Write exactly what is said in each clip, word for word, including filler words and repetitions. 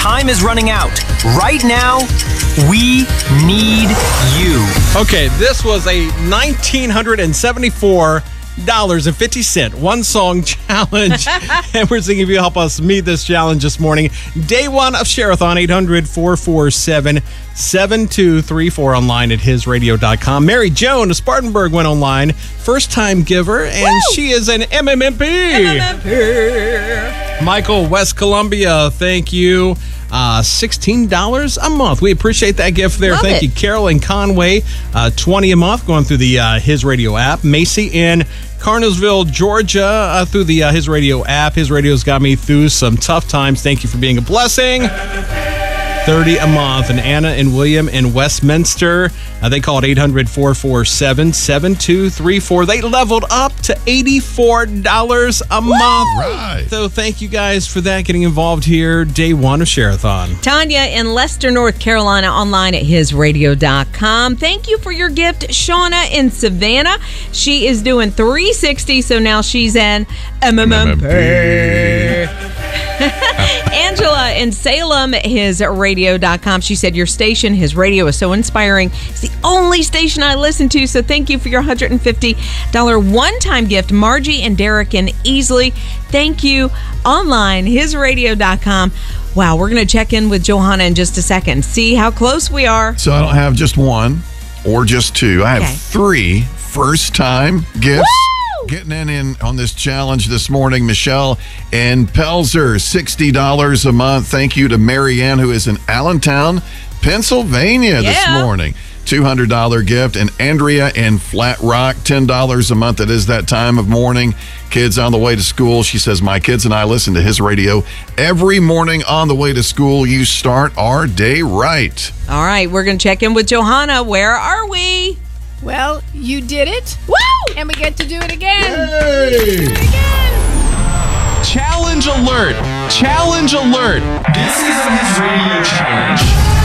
time is running out. Right now, we need you. Okay, this was a one thousand nine hundred seventy-four dollars and fifty cents one-song challenge. And we're seeing if you help us meet this challenge this morning. Day one of Share-a-thon, eight hundred, four four seven, seven two three four, online at his radio dot com. Mary Joan of Spartanburg went online. First-time giver, and Woo! She is an M M M P. M M M P. Michael, West Columbia, thank you. Uh, sixteen dollars a month. We appreciate that gift there. Love Thank it. you. Carol in Conway, uh, twenty a month, going through the uh, His Radio app. Macy in Carnersville, Georgia, uh, through the uh, His Radio app. His Radio's got me through some tough times. Thank you for being a blessing. thirty a month. And Anna and William in Westminster, uh, they called eight hundred, four four seven, seven two three four. They leveled up to eighty-four dollars a month. Right. So thank you guys for that, getting involved here. Day one of Share-a-thon. Tanya in Leicester, North Carolina, online at his radio dot com. Thank you for your gift. Shauna in Savannah, she is doing three sixty, so now she's an M M M P. Angela in Salem at his radio dot com. She said, your station, His Radio, is so inspiring. It's the only station I listen to, so thank you for your one hundred fifty dollars one-time gift. Margie and Derek in Easley, thank you. Online, his radio dot com. Wow, we're going to check in with Johanna in just a second. See how close we are. So I don't have just one or just two. I have Okay. three first-time gifts. Woo! Getting in, in on this challenge this morning, Michelle and Pelzer, sixty dollars a month. Thank you to Marianne, who is in Allentown, Pennsylvania this Yeah. morning. two hundred dollars gift. And Andrea in Flat Rock, ten dollars a month. It is that time of morning. Kids on the way to school. She says, my kids and I listen to His Radio every morning on the way to school. You start our day right. All right, we're going to check in with Johanna. Where are we? Well, you did it. Woo! And we get to do it again. Hey! Do it again. Challenge alert! Challenge alert! This is a His Radio challenge.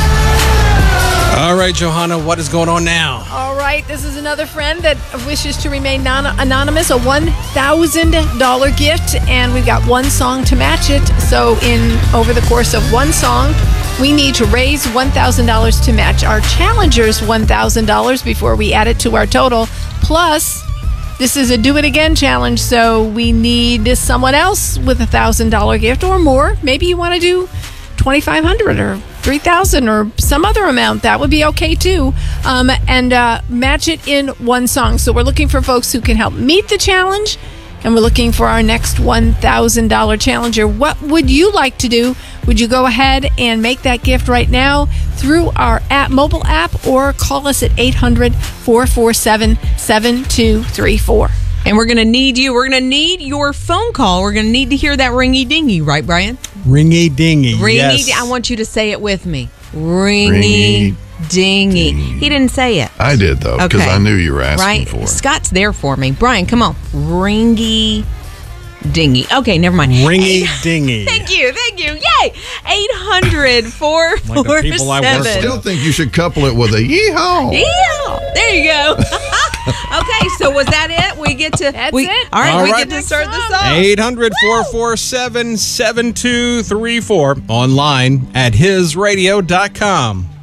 All right, Johanna, what is going on now? All right, this is another friend that wishes to remain non- anonymous, a one thousand dollars gift, and we've got one song to match it. So in over the course of one song, we need to raise one thousand dollars to match our challenger's one thousand dollars before we add it to our total. Plus, this is a do it again challenge, so we need someone else with a one thousand dollars gift or more. Maybe you want to do twenty-five hundred dollars or three thousand dollars or some other amount. That would be okay too. Um, and uh, match it in one song. So we're looking for folks who can help meet the challenge, and we're looking for our next one thousand dollars challenger. What would you like to do? Would you go ahead and make that gift right now through our app, mobile app, or call us at eight hundred, four four seven, seven two three four. And we're going to need you. We're going to need your phone call. We're going to need to hear that ringy dingy, right, Brian? Ringy dingy. Ringy Yes. di- I want you to say it with me. Ringy, Ringy dingy. He didn't say it. I did, though, because Okay. I knew you were asking Right? for it. Scott's there for me. Brian, come on. Ringy dingy. Okay, never mind. Ringy dingy. Thank you. Thank you. Yay. eight hundred, four four Like the people I work I with. seven. still think you should couple it with a yeehaw. Yeah, there you go. Okay, so was that it? We get to. That's we, it. All right, All we right. get to start the song. eight hundred, four four seven, seven two three four. Online at his radio dot com.